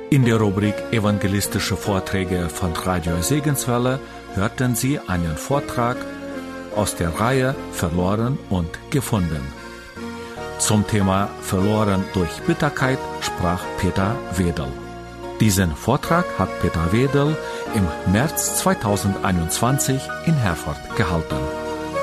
In der Rubrik Evangelistische Vorträge von Radio Segenswelle hörten Sie einen Vortrag aus der Reihe Verloren und gefunden. Zum Thema Verloren durch Bitterkeit sprach Peter Wedel. Diesen Vortrag hat Peter Wedel im März 2021 in Herford gehalten.